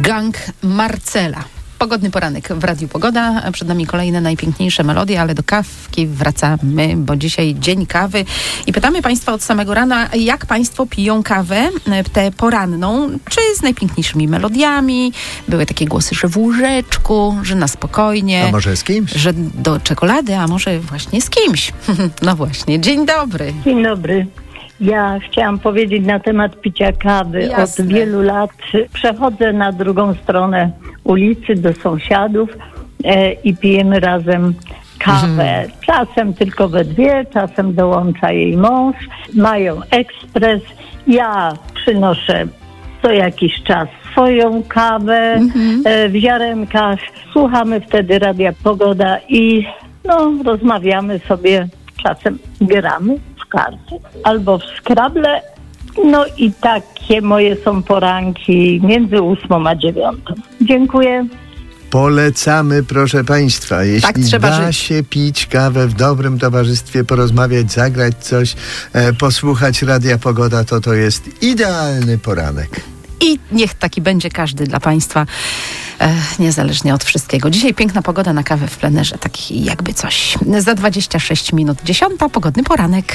Gang Marcela. Pogodny poranek w Radiu Pogoda. Przed nami kolejne najpiękniejsze melodie, ale do kawki wracamy, bo dzisiaj dzień kawy. I pytamy Państwa od samego rana, jak Państwo piją kawę, tę poranną, czy z najpiękniejszymi melodiami. Były takie głosy, że w łóżeczku, że na spokojnie. A może z kimś? Że do czekolady, a może właśnie z kimś. No właśnie, dzień dobry. Dzień dobry. Ja chciałam powiedzieć na temat picia kawy. Jasne. Od wielu lat przechodzę na drugą stronę ulicy do sąsiadów i pijemy razem kawę. Czasem tylko we dwie, czasem dołącza jej mąż. Mają ekspres. Ja przynoszę co jakiś czas swoją kawę w ziarenkach. Słuchamy wtedy Radia Pogoda i rozmawiamy sobie. Czasem gramy w karty albo w Scrabble. No i takie moje są poranki między 8 a 9. Dziękuję. Polecamy, proszę Państwa, jeśli trzeba da się pić kawę w dobrym towarzystwie, porozmawiać, zagrać coś, posłuchać Radia Pogoda, to jest idealny poranek. I niech taki będzie każdy dla Państwa, niezależnie od wszystkiego. Dzisiaj piękna pogoda na kawę w plenerze, taki jakby coś. Za 26 minut 10, pogodny poranek.